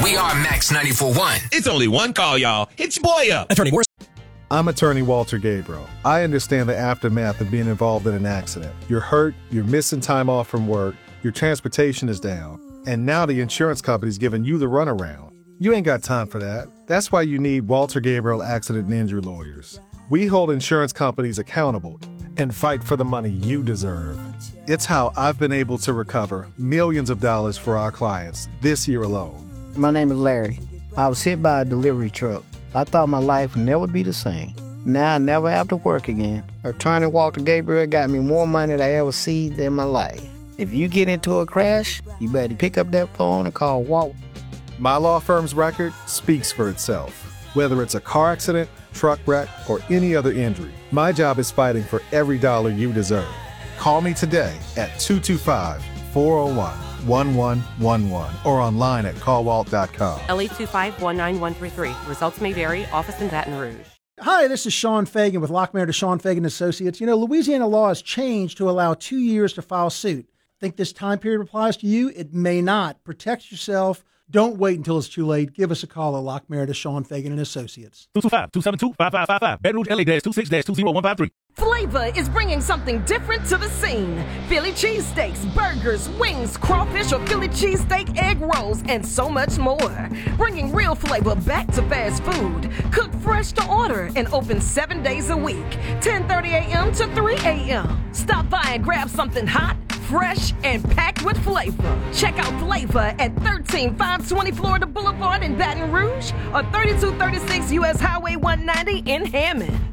We are Max 94.1. It's only one call, y'all. Hit your boy up. Attorney Morris. I'm attorney Walter Gabriel. I understand the aftermath of being involved in an accident. You're hurt, you're missing time off from work, your transportation is down, and now the insurance company's giving you the runaround. You ain't got time for that. That's why you need Walter Gabriel Accident and Injury Lawyers. We hold insurance companies accountable and fight for the money you deserve. It's how I've been able to recover millions of dollars for our clients this year alone. My name is Larry. I was hit by a delivery truck. I thought my life would never be the same. Now I never have to work again. Attorney Walter Gabriel got me more money than I ever seen in my life. If you get into a crash, you better pick up that phone and call Walt. My law firm's record speaks for itself. Whether it's a car accident, truck wreck, or any other injury, my job is fighting for every dollar you deserve. Call me today at 225-401-1111 or online at callwalt.com. LE25-19133. Results may vary. Office in Baton Rouge. Hi, this is Sean Fagan with Lockmayer to Sean Fagan Associates. You know, Louisiana law has changed to allow 2 years to file suit. Think this time period applies to you? It may not. Protect yourself. Don't wait until it's too late. Give us a call at Lockmayer to Sean Fagan and Associates. 225-272-5555. Baton Rouge, LA-26-20153. Flavor is bringing something different to the scene. Philly cheesesteaks, burgers, wings, crawfish or Philly cheesesteak egg rolls, and so much more. Bringing real flavor back to fast food. Cooked fresh to order and open 7 days a week. 10:30 a.m. to 3 a.m. Stop by and grab something hot, fresh, and packed with flavor. Check out Flavor at 13520 Florida Boulevard in Baton Rouge or 3236 U.S. Highway 190 in Hammond.